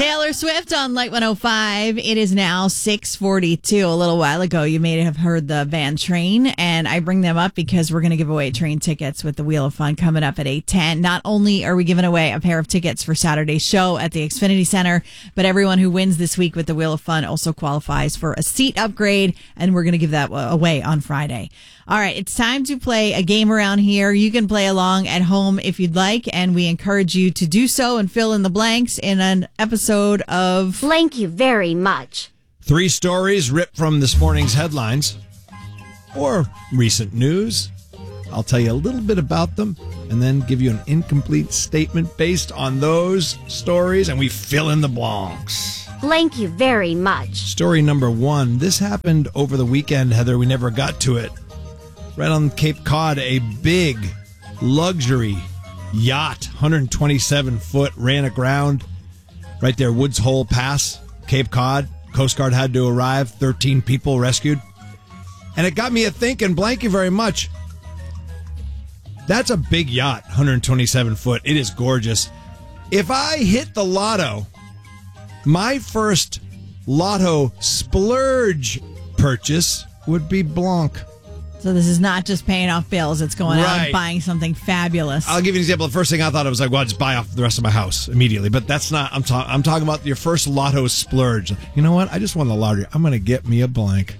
Taylor Swift on Light 105. It is now 6:42. A little while ago, you may have heard the band Train, and I bring them up because we're going to give away Train tickets with the Wheel of Fun coming up at 8:10. Not only are we giving away a pair of tickets for Saturday's show at the Xfinity Center, but everyone who wins this week with the Wheel of Fun also qualifies for a seat upgrade, and we're going to give that away on Friday. All right, it's time to play a game around here. You can play along at home if you'd like, and we encourage you to do so and fill in the blanks in an episode of Thank you very much. 3 stories ripped from this morning's headlines or recent news. I'll tell you a little bit about them and then give you an incomplete statement based on those stories, and we fill in the blanks. Thank you very much. Story number 1. This happened over the weekend, Heather. We never got to it. Right on Cape Cod, a big luxury yacht, 127 foot, ran aground right there, Woods Hole Pass, Cape Cod. Coast Guard had to arrive, 13 people rescued. And it got me a thinking, blank you very much. That's a big yacht, 127 foot. It is gorgeous. If I hit the lotto, my first lotto splurge purchase would be blanc. So this is not just paying off bills. It's going out Right. and buying something fabulous. I'll give you an example. The first thing I thought, I was like, well, I'll just buy off the rest of my house immediately. But that's not, I'm talking about your first lotto splurge. You know what? I just won the lottery. I'm going to get me a blank.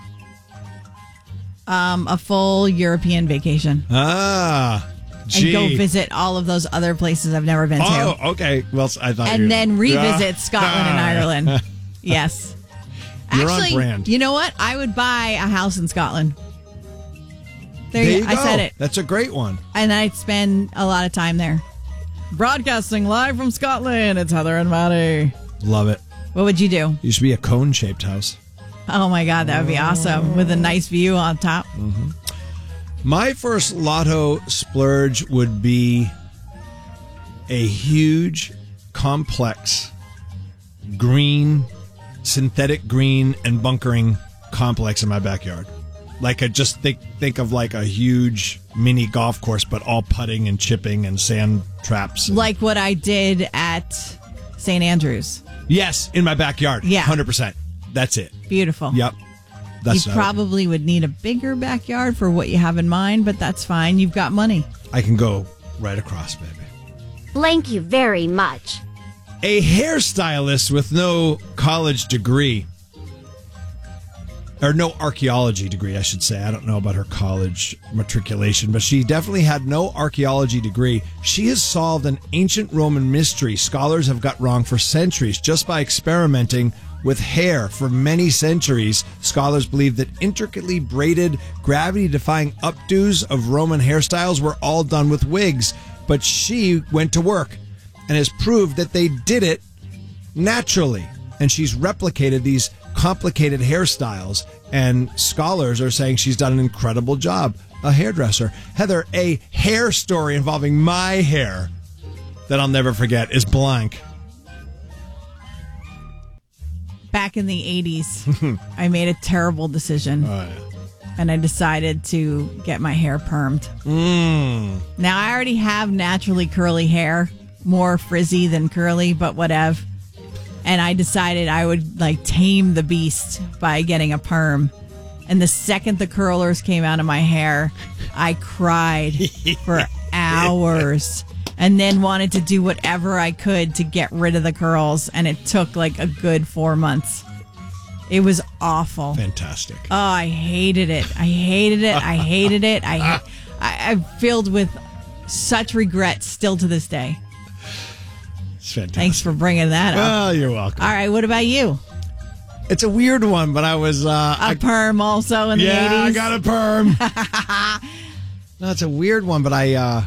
A full European vacation. Gee. And go visit all of those other places I've never been to. Oh, okay. Well, I thought And you then revisit Scotland and Ireland. Yes. You're Actually, on brand. you know what? I would buy a house in Scotland. There you you go. I said it. That's a great one. And I'd spend a lot of time there. Broadcasting live from Scotland, it's Heather and Maddie. Love it. What would you do? You should be a cone-shaped house. Oh my God, that would be awesome. With a nice view on top. Mm-hmm. My first lotto splurge would be a huge, complex, green, synthetic green and bunkering complex in my backyard. Like just think of like a huge mini golf course, but all putting and chipping and sand traps. Like what I did at St. Andrews. Yes, in my backyard. Yeah. 100%. That's it. Beautiful. Yep. You probably would need a bigger backyard for what you have in mind, but that's fine. You've got money. I can go right across, baby. Thank you very much. A hairstylist with no college degree, or no archaeology degree, I should say. I don't know about her college matriculation, but she definitely had no archaeology degree. She has solved an ancient Roman mystery scholars have got wrong for centuries just by experimenting with hair. For many centuries, scholars believed that intricately braided, gravity-defying updos of Roman hairstyles were all done with wigs. But she went to work and has proved that they did it naturally. And she's replicated these complicated hairstyles, and scholars are saying she's done an incredible job. A hairdresser. Heather, a hair story involving my hair that I'll never forget is blank. Back in the 80s, I made a terrible decision. And I decided to get my hair permed. Now, I already have naturally curly hair, more frizzy than curly, but whatever. And I decided I would like tame the beast by getting a perm. And the second the curlers came out of my hair, I cried for hours and then wanted to do whatever I could to get rid of the curls. And it took like a good 4 months. It was awful. Fantastic. Oh, I hated it. I hated it. I hated it. I'm filled with such regret still to this day. It's fantastic. Thanks for bringing that up. Well, you're welcome. All right, what about you? It's a weird one, but I was... a perm also in the 80s? Yeah, I got a perm. No, it's a weird one, but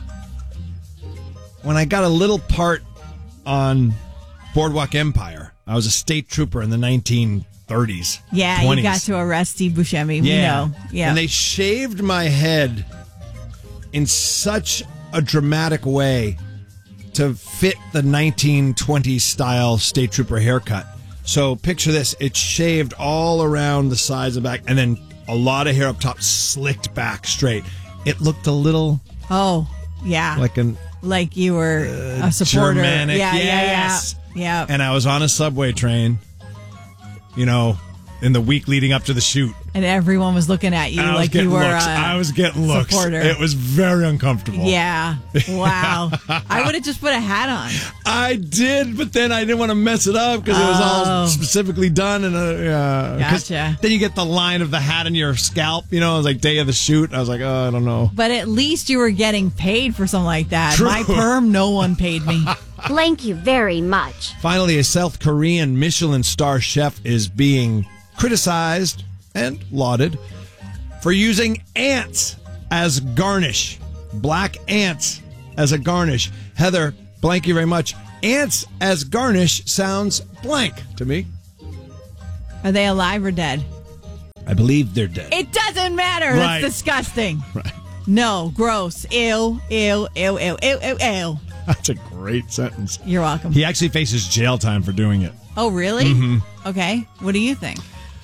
when I got a little part on Boardwalk Empire, I was a state trooper in the 1930s. Yeah, 20s. you got to arrest Steve Buscemi. We know. Yeah. And they shaved my head in such a dramatic way to fit the 1920s style state trooper haircut. So picture this. It's shaved all around the sides and back, and then a lot of hair up top slicked back straight. It looked a little... Oh, yeah. Like you were a supporter. Germanic, yeah, yes. Yeah. And I was on a subway train, in the week leading up to the shoot. And everyone was looking at you like you were I was getting looks. Supporter. It was very uncomfortable. Yeah. Wow. I would have just put a hat on. I did, but then I didn't want to mess it up because it was all specifically done. And Gotcha. Then you get the line of the hat on your scalp. It was like day of the shoot. I was like, I don't know. But at least you were getting paid for something like that. True. My perm, no one paid me. Thank you very much. Finally, a South Korean Michelin star chef is being criticized and lauded for using ants as garnish. Black ants as a garnish. Heather, blank you very much. Ants as garnish sounds blank to me. Are they alive or dead? I believe they're dead. It doesn't matter. Right. That's disgusting. Right. No, gross. Ew, ew, ew, ew, ew, ew, ew. That's a great sentence. You're welcome. He actually faces jail time for doing it. Oh, really? Mm-hmm. Okay. What do you think?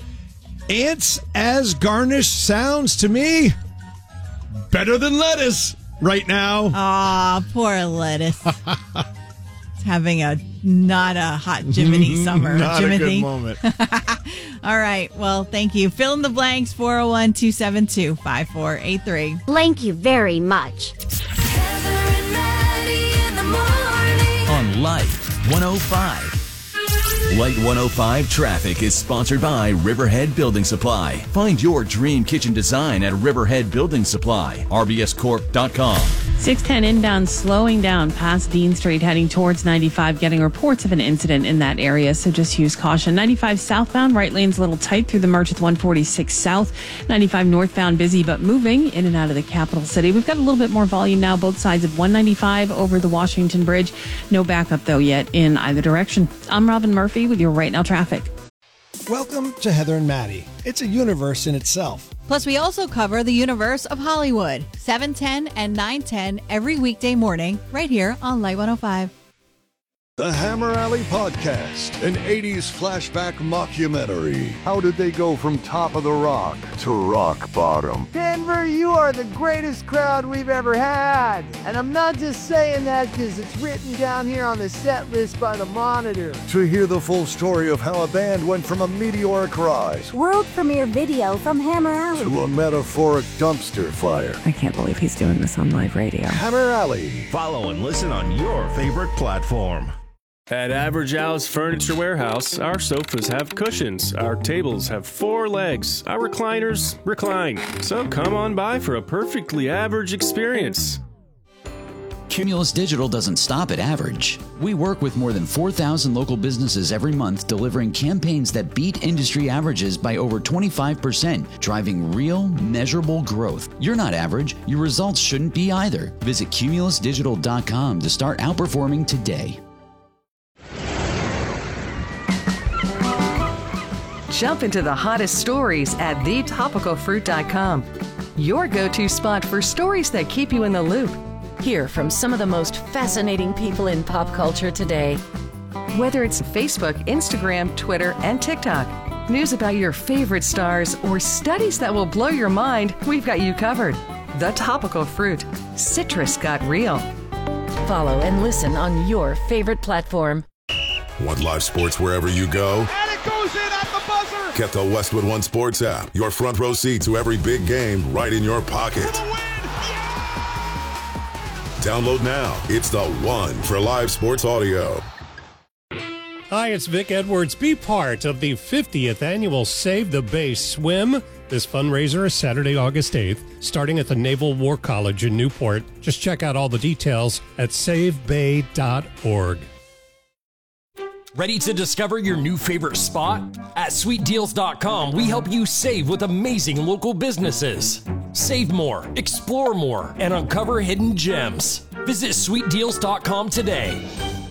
Ants as garnish sounds to me better than lettuce right now. Aw, poor lettuce. It's having not a hot Jiminy summer. Not Jimothy. a good moment. All right. Well, thank you. Fill in the blanks, 401-272-5483. Thank you very much. Heather and Maddie in the morning. On Light 105. Light 105 traffic is sponsored by Riverhead Building Supply. Find your dream kitchen design at Riverhead Building Supply. RBScorp.com. 610 inbound slowing down past Dean Street heading towards 95, getting reports of an incident in that area, so just use caution. 95 southbound, right lane's a little tight through the merge with 146 south. 95 northbound busy but moving in and out of the capital city. We've got a little bit more volume now both sides of 195 over the Washington Bridge. No backup though yet in either direction. I'm Robin Murphy with your Right Now traffic. Welcome to Heather and Maddie. It's a universe in itself. Plus, we also cover the universe of Hollywood, 7:10 and 9:10 every weekday morning, right here on Light 105. The Hammer Alley Podcast, an 80s flashback mockumentary. How did they go from top of the rock to rock bottom? Denver, you are the greatest crowd we've ever had. And I'm not just saying that because it's written down here on the set list by the Monitor. To hear the full story of how a band went from a meteoric rise World premiere video from Hammer Alley. to a metaphoric dumpster fire. I can't believe he's doing this on live radio. Hammer Alley. Follow and listen on your favorite platform. At Average Al's Furniture Warehouse, our sofas have cushions, our tables have 4 legs, our recliners recline. So come on by for a perfectly average experience. Cumulus Digital doesn't stop at average. We work with more than 4,000 local businesses every month, delivering campaigns that beat industry averages by over 25%, driving real, measurable growth. You're not average. Your results shouldn't be either. Visit cumulusdigital.com to start outperforming today. Jump into the hottest stories at thetopicalfruit.com. Your go-to spot for stories that keep you in the loop. Hear from some of the most fascinating people in pop culture today. Whether it's Facebook, Instagram, Twitter, and TikTok, news about your favorite stars, or studies that will blow your mind, we've got you covered. The Topical Fruit. Citrus got real. Follow and listen on your favorite platform. Want live sports wherever you go? And it goes in at the buzzer! Get the Westwood One Sports app. Your front row seat to every big game right in your pocket. Download now. It's the one for live sports audio. Hi, it's Vic Edwards. Be part of the 50th annual Save the Bay Swim. This fundraiser is Saturday, August 8th, starting at the Naval War College in Newport. Just check out all the details at savebay.org. Ready to discover your new favorite spot? At sweetdeals.com, we help you save with amazing local businesses. Save more, explore more, and uncover hidden gems. Visit sweetdeals.com today.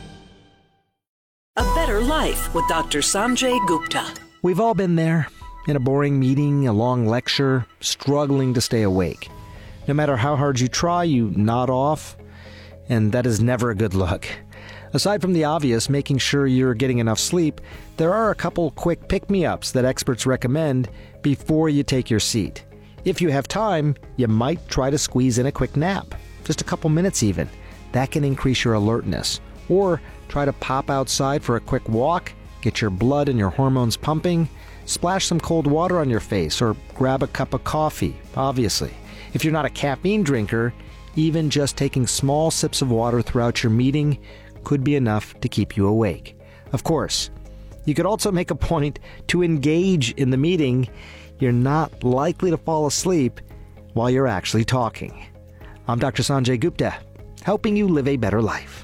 A Better Life with Dr. Sanjay Gupta. We've all been there. In a boring meeting, a long lecture, struggling to stay awake. No matter how hard you try, you nod off, and that is never a good look. Aside from the obvious, making sure you're getting enough sleep, there are a couple quick pick-me-ups that experts recommend before you take your seat. If you have time, you might try to squeeze in a quick nap. Just a couple minutes even. That can increase your alertness. Or try to pop outside for a quick walk, get your blood and your hormones pumping, splash some cold water on your face, or grab a cup of coffee, obviously. If you're not a caffeine drinker, even just taking small sips of water throughout your meeting could be enough to keep you awake. Of course, you could also make a point to engage in the meeting. You're not likely to fall asleep while you're actually talking. I'm Dr. Sanjay Gupta, helping you live a better life.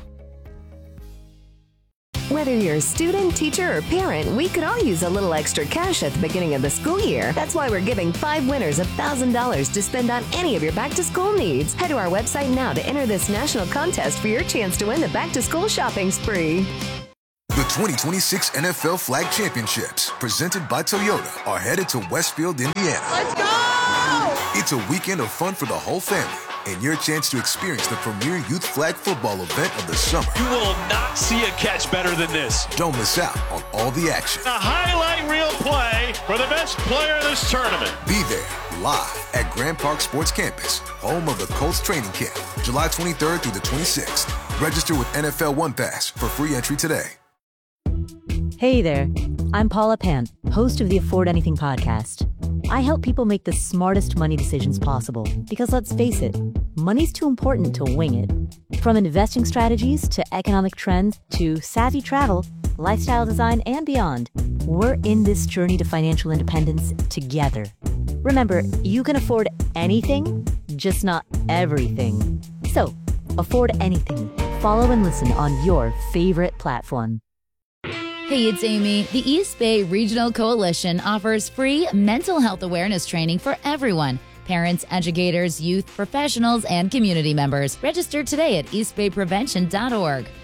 Whether you're a student, teacher, or parent, we could all use a little extra cash at the beginning of the school year. That's why we're giving 5 winners $1,000 to spend on any of your back-to-school needs. Head to our website now to enter this national contest for your chance to win the back-to-school shopping spree. The 2026 NFL Flag Championships, presented by Toyota, are headed to Westfield, Indiana. Let's go! It's a weekend of fun for the whole family, and your chance to experience the premier youth flag football event of the summer. You will not see a catch better than this. Don't miss out on all the action. A highlight reel play for the best player in this tournament. Be there, live at Grand Park Sports Campus, home of the Colts training camp, July 23rd through the 26th. Register with NFL One Pass for free entry today. Hey there, I'm Paula Pant, host of the Afford Anything podcast. I help people make the smartest money decisions possible because, let's face it, money's too important to wing it. From investing strategies to economic trends to savvy travel, lifestyle design, and beyond, we're in this journey to financial independence together. Remember, you can afford anything, just not everything. So, afford anything. Follow and listen on your favorite platform. Hey, it's Amy. The East Bay Regional Coalition offers free mental health awareness training for everyone. Parents, educators, youth, professionals, and community members. Register today at eastbayprevention.org.